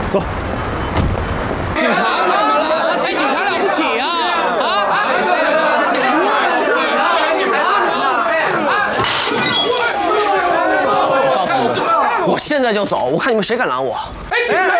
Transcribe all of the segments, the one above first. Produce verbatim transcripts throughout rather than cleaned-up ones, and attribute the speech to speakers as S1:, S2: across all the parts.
S1: 走。
S2: 警察怎么了？哎，警察了不起呀！啊！
S3: 告诉你们，我现在就走，我看你们谁敢拦我！
S2: 哎，警察！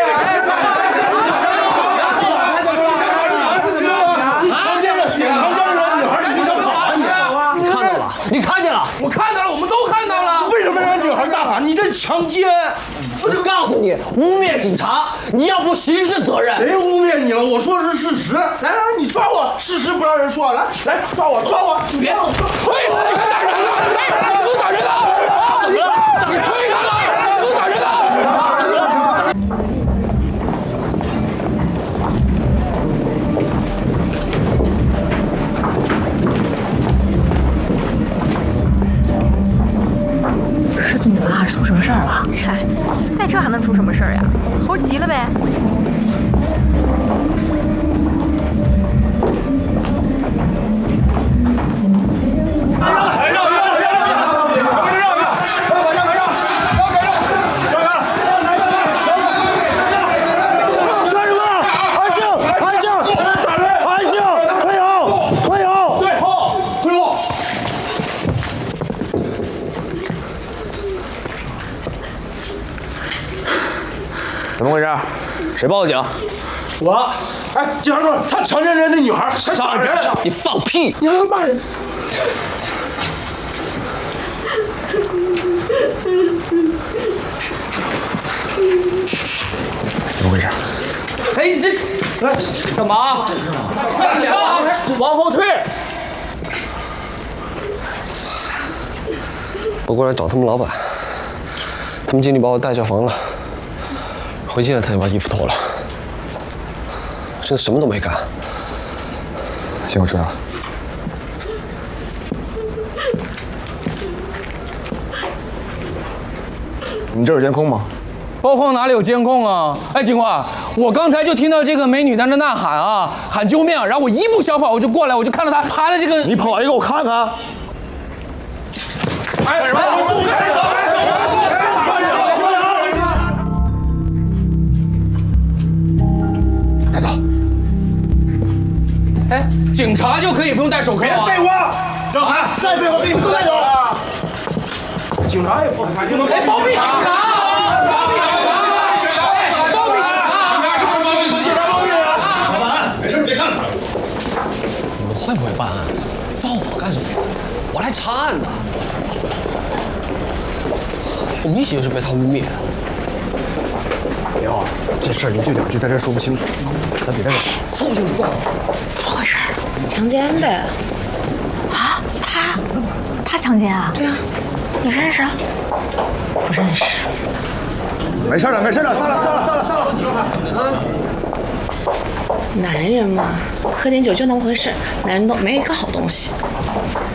S3: 你看见了？
S2: 我看到了，我们都看到了。
S4: 为什么让女孩大喊？你这强奸！
S3: 我就告诉你，污蔑警察，你要负刑事责任。
S4: 谁污蔑你了？我说的是事实。来来来，你抓我！事实不让人说。来来，抓我，抓我！
S2: 你别动！哎，警察打人了！哎，不打人了！啊，怎么了？你推他了！不打人了！
S5: 师兄，你妈出什么事儿了？
S6: 嗨，在这还能出什么事儿呀？猴急了呗。
S3: 怎么回事？谁报的警？
S4: 我。哎，警察哥，他强奸人家女孩，还打人！
S3: 你放屁！
S4: 你还骂人！
S1: 怎么回事？
S2: 哎，你这哎干嘛？快点啊！
S3: 往后退！我过来找他们老板，他们经理把我带叫房了。回进来他就把衣服脱了，真的什么都没干。
S1: 行，我知道了。你这有监控吗？
S2: 包括哪里有监控啊？哎，警官，我刚才就听到这个美女在那呐喊啊，喊救命，然后我一步小跑我就过来，我就看到她趴在这个。
S1: 你跑来给我看看。
S4: 哎，什么？
S1: 带走。
S2: 哎，警察就可以不用戴手铐啊？
S4: 废话！
S2: 张涵，
S4: 再废话，给你们都带走。警察也不能看，
S2: 哎，包庇警察！包庇警察！包庇警察！你是不是包庇自己？包庇啊！
S1: 老板，没事别看他。
S3: 你们会不会办案？抓我干什么呀？我来查案的。我明显就是被他污蔑的。
S1: 以后这事儿一句两句在这说不清楚，咱别在这
S3: 说不清楚撞我。
S6: 怎么回事？强奸呗。
S5: 啊，他他强奸啊？
S6: 对啊，你认识？
S5: 不认识。
S1: 没事了，没事了，散了，散了，散了，散了。啊！
S6: 男人嘛，喝点酒就那么回事，男人都没一个好东西。